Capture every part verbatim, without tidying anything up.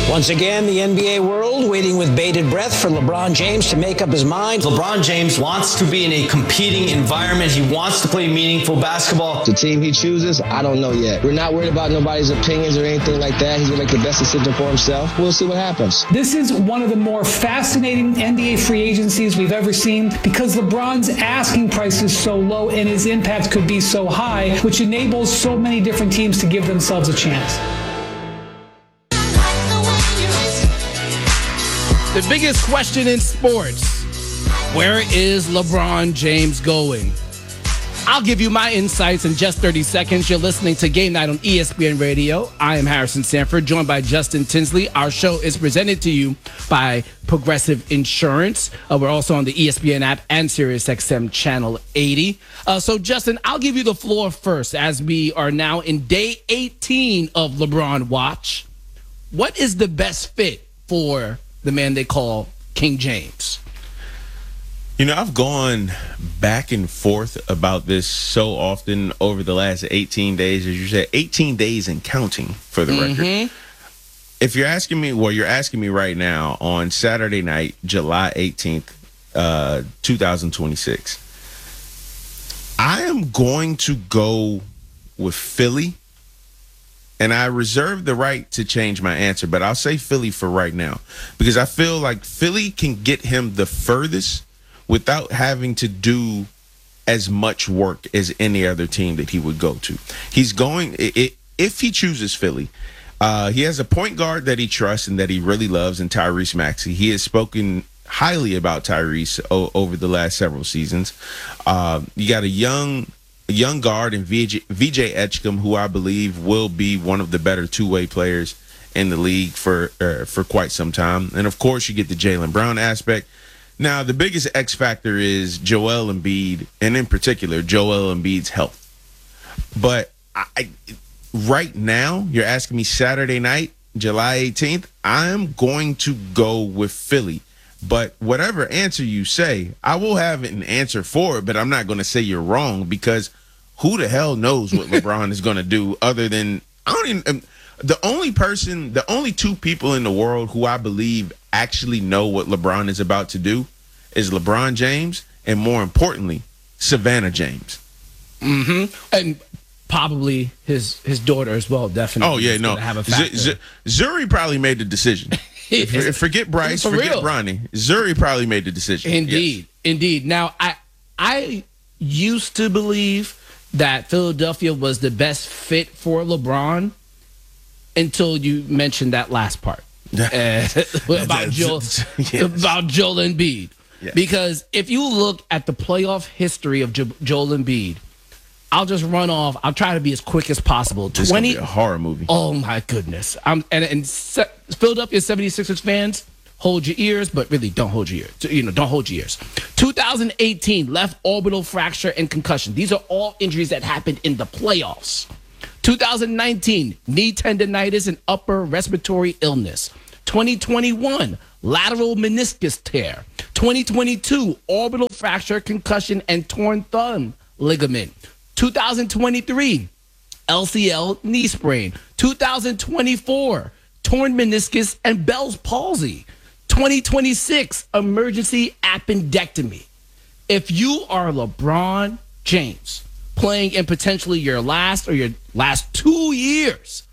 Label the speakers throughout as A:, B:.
A: Once again, the N B A world waiting with bated breath for LeBron James to make up his mind.
B: LeBron James wants to be in a competing environment. He wants to play meaningful basketball.
C: The team he chooses, I don't know yet. We're not worried about nobody's opinions or anything like that. He's going to make the best decision for himself. We'll see what happens.
D: This is one of the more fascinating N B A free agencies we've ever seen because LeBron's asking price is so low and his impact could be so high, which enables so many different teams to give themselves a chance.
E: The biggest question in sports, where is LeBron James going? I'll give you my insights in just thirty seconds. You're listening to Game Night on E S P N Radio. I am Harrison Sanford, joined by Justin Tinsley. Our show is presented to you by Progressive Insurance. Uh, we're also on the E S P N app and SiriusXM Channel eighty. Uh, so, Justin, I'll give you the floor first as we are now in day eighteen of LeBron Watch. What is the best fit for the man they call King James?
F: You know, I've gone back and forth about this so often over the last eighteen days. As you said, eighteen days and counting for the mm-hmm. record. If you're asking me, well, you're asking me right now on Saturday night, July eighteenth, uh, twenty twenty-six. I am going to go with Philly. And I reserve the right to change my answer, but I'll say Philly for right now because I feel like Philly can get him the furthest without having to do as much work as any other team that he would go to. He's going, it, if he chooses Philly, uh, he has a point guard that he trusts and that he really loves in Tyrese Maxey. He has spoken highly about Tyrese o- over the last several seasons. Uh, you got a young... young guard and V J, V J Etchcom, who I believe will be one of the better two-way players in the league for uh, for quite some time. And, of course, you get the Jaylen Brown aspect. Now, the biggest X factor is Joel Embiid, and in particular, Joel Embiid's health. But I, I, right now, you're asking me Saturday night, July eighteenth, I'm going to go with Philly. But whatever answer you say, I will have an answer for it, but I'm not going to say you're wrong because who the hell knows what LeBron is going to do other than I don't even the only person, the only two people in the world who I believe actually know what LeBron is about to do is LeBron James and, more importantly, Savannah James.
E: Mm-hmm. And probably his his daughter as well, definitely.
F: Oh, yeah, no.
E: Have a
F: Z- Z- Zuri probably made the decision. Forget Bryce, For forget real. Bronny. Zuri probably made the decision.
E: Indeed, yes. Indeed. Now, I I used to believe that Philadelphia was the best fit for LeBron until you mentioned that last part uh, about Joel yes. about Joel Embiid. Yes. Because if you look at the playoff history of jo- Joel Embiid, I'll just run off. I'll try to be as quick as possible.
F: This twenty is gonna be a horror movie.
E: Oh, my goodness. Um, and and se- Philadelphia seventy-sixers fans, hold your ears, but really don't hold your ears. You know, don't hold your ears. two thousand eighteen, left orbital fracture and concussion. These are all injuries that happened in the playoffs. two thousand nineteen, knee tendonitis and upper respiratory illness. twenty twenty-one, lateral meniscus tear. twenty twenty-two, orbital fracture, concussion, and torn thumb ligament. two thousand twenty-three, L C L knee sprain. two thousand twenty-four, torn meniscus and Bell's palsy. twenty twenty-six, emergency appendectomy. If you are LeBron James playing in potentially your last or your last two years,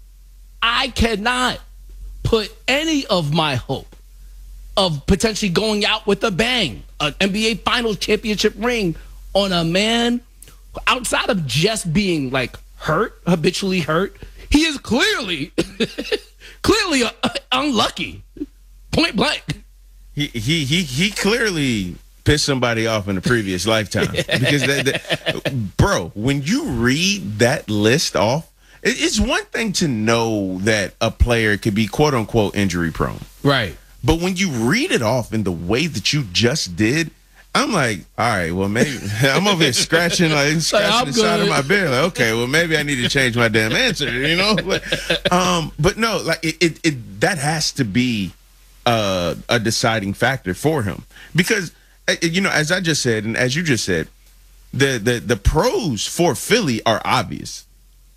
E: I cannot put any of my hope of potentially going out with a bang, an N B A Finals championship ring on a man outside of just being like hurt, habitually hurt. He is clearly, clearly uh, unlucky. Point blank.
F: He he he he clearly pissed somebody off in a previous lifetime because that, that, bro, when you read that list off, it, it's one thing to know that a player could be quote unquote injury prone,
E: right?
F: But when you read it off in the way that you just did, I'm like, all right, well, maybe I'm over here scratching, like scratching like, the good. side of my beard. Like, okay, well, maybe I need to change my damn answer, you know? But, um, but no, like it, it, it that has to be uh, a deciding factor for him because, you know, as I just said, and as you just said, the the the pros for Philly are obvious.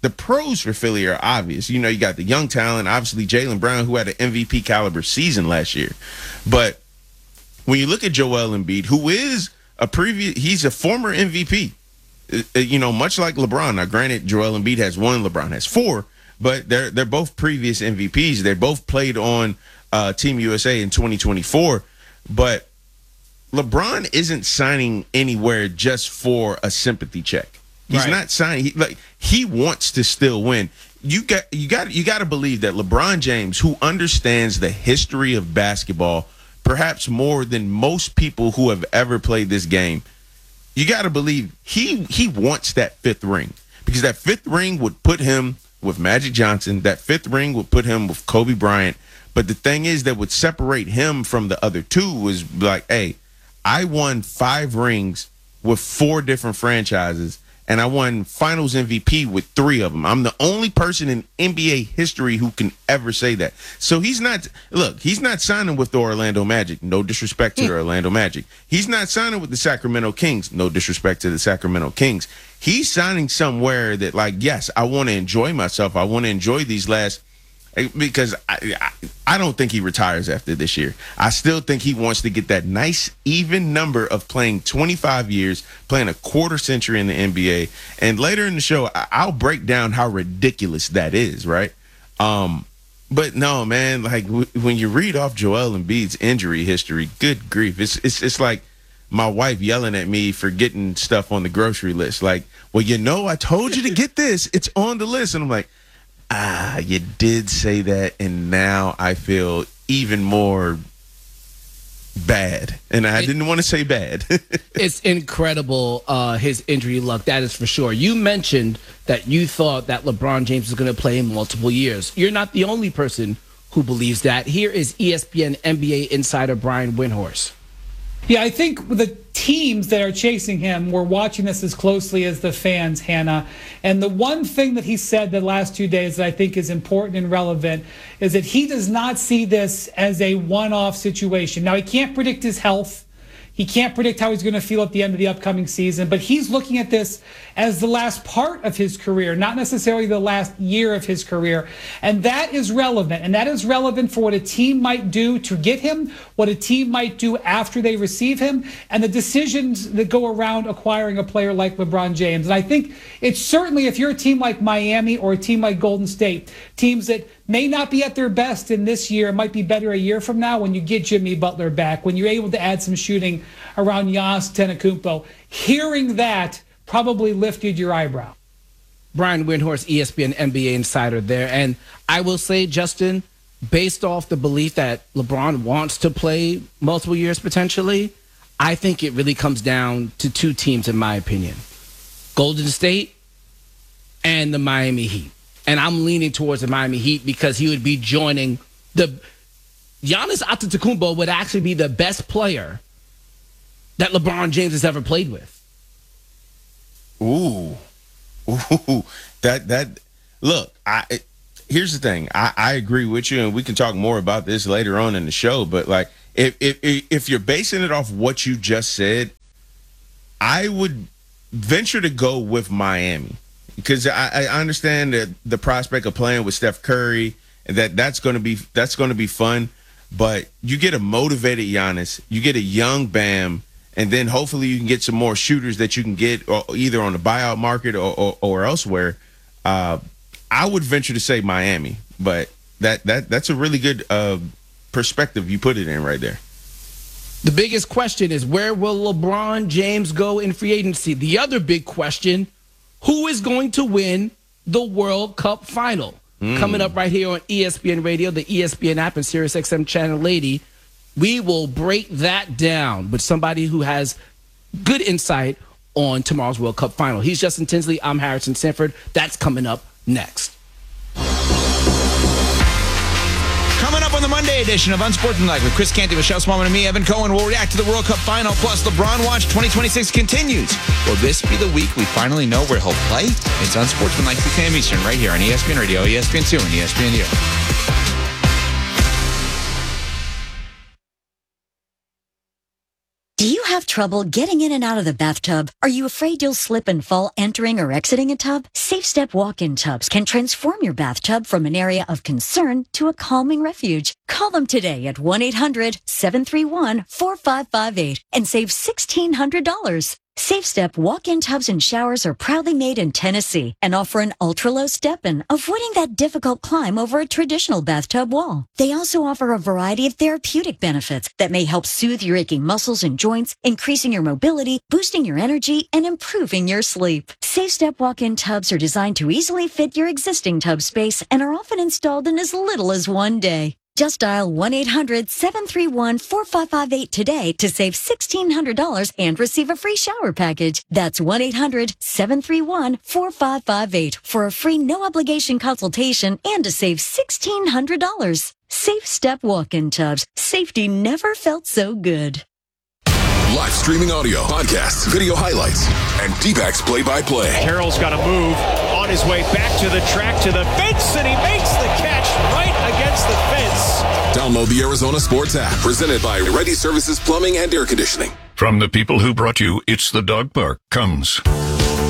F: the pros for Philly are obvious. You know, you got the young talent, obviously Jaylen Brown, who had an M V P caliber season last year. But when you look at Joel Embiid, who is a previous, he's a former M V P. Uh, you know, much like LeBron. Now, granted, Joel Embiid has one, LeBron has four, but they're they're both previous M V Ps. They both played on uh, Team U S A in twenty twenty-four. But LeBron isn't signing anywhere just for a sympathy check. He's
E: Right.
F: not signing. He, like he wants to still win. You got you got you got to believe that LeBron James, who understands the history of basketball, perhaps more than most people who have ever played this game, you got to believe he he wants that fifth ring, because that fifth ring would put him with Magic Johnson. That fifth ring would put him with Kobe Bryant. But the thing is that would separate him from the other two was like, hey, I won five rings with four different franchises, and I won Finals M V P with three of them. I'm the only person in N B A history who can ever say that. So he's not, look, he's not signing with the Orlando Magic. No disrespect to the Orlando Magic. He's not signing with the Sacramento Kings. No disrespect to the Sacramento Kings. He's signing somewhere that, like, yes, I want to enjoy myself. I want to enjoy these last, because I, I I don't think he retires after this year. I still think he wants to get that nice even number of playing twenty-five years, playing a quarter century in the N B A. And later in the show, I, I'll break down how ridiculous that is, right? Um, but no, man, like w- when you read off Joel Embiid's injury history, good grief, it's it's it's like my wife yelling at me for getting stuff on the grocery list. Like, well, you know, I told you to get this. It's on the list, and I'm like, ah, you did say that, and now I feel even more bad. And I
E: it,
F: didn't want to say bad.
E: It's incredible, uh, his injury luck, that is for sure. You mentioned that you thought that LeBron James was going to play multiple years. You're not the only person who believes that. Here is E S P N N B A insider Brian Windhorst.
D: Yeah, I think the teams that are chasing him were watching this as closely as the fans, Hannah. And the one thing that he said the last two days that I think is important and relevant is that he does not see this as a one-off situation. Now, he can't predict his health. He can't predict how he's going to feel at the end of the upcoming season, but he's looking at this as the last part of his career, not necessarily the last year of his career. And that is relevant. And that is relevant for what a team might do to get him, what a team might do after they receive him, and the decisions that go around acquiring a player like LeBron James. And I think it's certainly, if you're a team like Miami or a team like Golden State, teams that may not be at their best in this year, it might be better a year from now when you get Jimmy Butler back, when you're able to add some shooting around Giannis Antetokounmpo. Hearing that probably lifted your eyebrow.
E: Brian Windhorst, E S P N N B A insider there. And I will say, Justin, based off the belief that LeBron wants to play multiple years potentially, I think it really comes down to two teams, in my opinion. Golden State and the Miami Heat. And I'm leaning towards the Miami Heat because he would be joining the Giannis Antetokounmpo would actually be the best player that LeBron James has ever played with.
F: Ooh, ooh, that that. Look, I. It, here's the thing. I, I agree with you, and we can talk more about this later on in the show. But like, if if if you're basing it off what you just said, I would venture to go with Miami. Because I, I understand that the prospect of playing with Steph Curry, and that that's going to be that's going to be fun. But you get a motivated Giannis, you get a young Bam, and then hopefully you can get some more shooters that you can get or either on the buyout market or, or, or elsewhere. Uh, I would venture to say Miami, but that that that's a really good uh, perspective you put it in right there.
E: The biggest question is, where will LeBron James go in free agency? The other big question, who is going to win the World Cup final? Mm. Coming up right here on E S P N Radio, the E S P N app, and Sirius X M Channel eighty. We will break that down with somebody who has good insight on tomorrow's World Cup final. He's Justin Tinsley. I'm Harrison Sanford. That's coming up next.
G: Coming up on the Monday edition of Unsportsmanlike with Chris Canty, Michelle Smallman, and me, Evan Cohen, we'll react to the World Cup final. Plus, LeBron Watch twenty twenty-six continues. Will this be the week we finally know where he'll play? It's Unsportsmanlike, two p.m. Eastern, right here on E S P N Radio, E S P N two, and E S P N U.
H: Do you have trouble getting in and out of the bathtub? Are you afraid you'll slip and fall entering or exiting a tub? Safe Step walk-in tubs can transform your bathtub from an area of concern to a calming refuge. Call them today at one eight hundred seven three one four five five eight and save one thousand six hundred dollars. Safe Step walk-in tubs and showers are proudly made in Tennessee and offer an ultra-low step-in, avoiding that difficult climb over a traditional bathtub wall. They also offer a variety of therapeutic benefits that may help soothe your aching muscles and joints, increasing your mobility, boosting your energy, and improving your sleep. Safe Step walk-in tubs are designed to easily fit your existing tub space and are often installed in as little as one day. Just dial one eight hundred seven three one four five five eight today to save one thousand six hundred dollars and receive a free shower package. That's one eight hundred seven three one four five five eight for a free no-obligation consultation and to save one thousand six hundred dollars. Safe Step walk-in tubs. Safety never felt so good.
I: Live streaming audio, podcasts, video highlights, and D-backs play-by-play.
J: Carroll's got to move on his way back to the track, to the fence, and he makes the catch right against the fence.
I: Download the Arizona Sports app, presented by Ready Services Plumbing and Air Conditioning.
K: From the people who brought you It's the Dog Park comes